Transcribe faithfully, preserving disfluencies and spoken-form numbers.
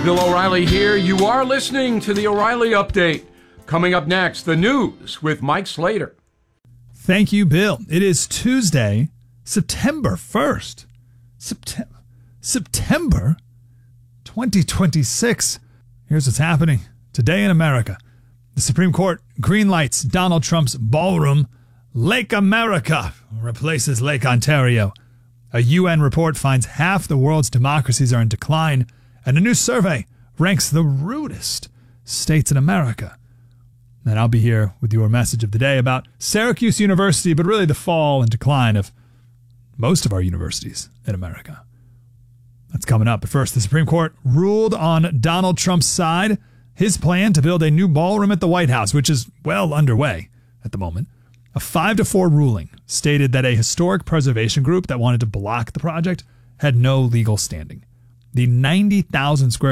Bill O'Reilly here. You are listening to the O'Reilly Update. Coming up next, the news with Mike Slater. Thank you, Bill. It is Tuesday, September first. September, September twenty twenty-six. Here's what's happening today in America. The Supreme Court greenlights Donald Trump's ballroom. Lake America replaces Lake Ontario. A U N report finds half the world's democracies are in decline, and a new survey ranks the rudest states in America. And I'll be here with your message of the day about Syracuse University, but really the fall and decline of most of our universities in America. That's coming up. But first, the Supreme Court ruled on Donald Trump's side, his plan to build a new ballroom at the White House, which is well underway at the moment. A five to four ruling stated that a historic preservation group that wanted to block the project had no legal standing. The ninety thousand square